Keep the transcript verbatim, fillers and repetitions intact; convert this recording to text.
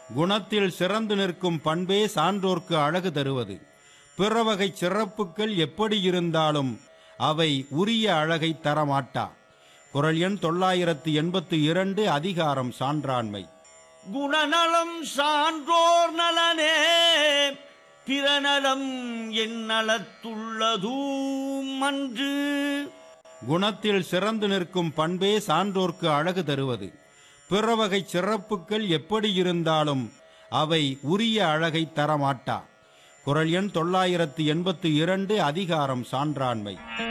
குணத்தில் சிறந்து நிற்கும் பண்பே சான்றோர்க்கு அழகு தருவது. பிறவகை சிறப்புகள் எப்படி இருந்தாலும் அவை உரிய அழகை தரமாட்டா. குறள் எண் தொள்ளாயிரத்து எண்பத்தி இரண்டு. அதிகாரம் சான்றாண்மை. குணநலம் சான்றோர் நலனே பிறநலம் என் நலத்துள்ளதூம் அன்று. குணத்தில் சிறந்து நிற்கும் பண்பே சான்றோர்க்கு அழகு தருவது. பிறவகை சிறப்புகள் எப்படி இருந்தாலும் அவை உரிய அழகை தரமாட்டா. குறள் எண் தொள்ளாயிரத்து எண்பத்தி இரண்டு. அதிகாரம் சான்றாண்மை.